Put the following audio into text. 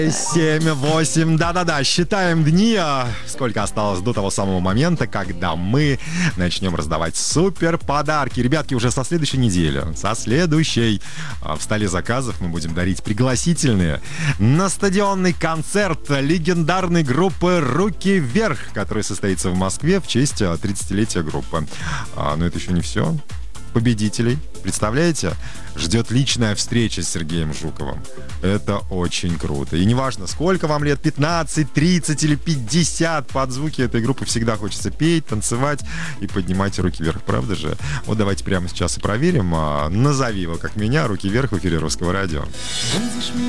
7-8, да-да-да, считаем дни, сколько осталось до того самого момента, когда мы начнем раздавать супер подарки. Ребятки, уже со следующей недели, в столе заказов мы будем дарить пригласительные на стадионный концерт легендарной группы «Руки вверх», который состоится в Москве в честь 30-летия группы. Но это еще не все. Победителей, представляете, ждет личная встреча с Сергеем Жуковым. Это очень круто. И неважно, сколько вам лет, 15, 30 или 50, под звуки этой группы всегда хочется петь, танцевать и поднимать руки вверх, правда же? Вот давайте прямо сейчас и проверим. Назови его, как меня, «Руки вверх» в эфире Русского радио.